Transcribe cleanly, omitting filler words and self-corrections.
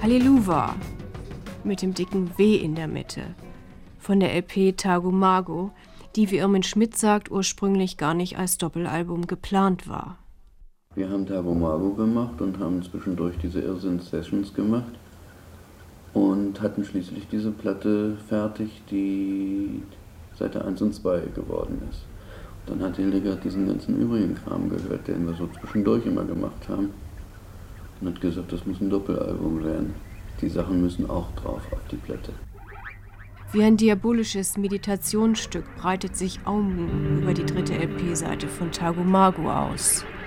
Halleluja mit dem dicken W in der Mitte von der LP Tagomago, die, wie Irmin Schmidt sagt, ursprünglich gar nicht als Doppelalbum geplant war. Wir haben Tagomago gemacht und haben zwischendurch diese Irrsinn-Sessions gemacht und hatten schließlich diese Platte fertig, die Seite 1 und 2 geworden ist. Dann hat Hildegard diesen ganzen übrigen Kram gehört, den wir so zwischendurch immer gemacht haben, und hat gesagt, das muss ein Doppelalbum werden. Die Sachen müssen auch drauf auf die Platte. Wie ein diabolisches Meditationsstück breitet sich Aum über die dritte LP-Seite von Tagomago aus.